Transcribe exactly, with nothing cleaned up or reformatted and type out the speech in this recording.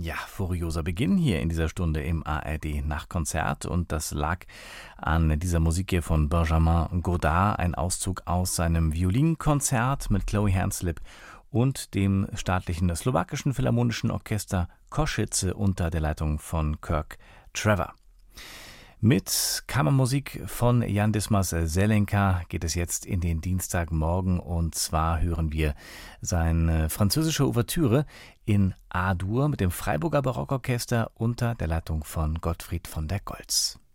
Ja, furioser Beginn hier in dieser Stunde im A R D Nachtkonzert und das lag an dieser Musik hier von Benjamin Godard, ein Auszug aus seinem Violinkonzert mit Chloe Hanslip und dem staatlichen slowakischen Philharmonischen Orchester Košice unter der Leitung von Kirk Trevor. Mit Kammermusik von Jan Dismas Zelenka geht es jetzt in den Dienstagmorgen und zwar hören wir seine französische Ouvertüre in A-Dur mit dem Freiburger Barockorchester unter der Leitung von Gottfried von der Goltz.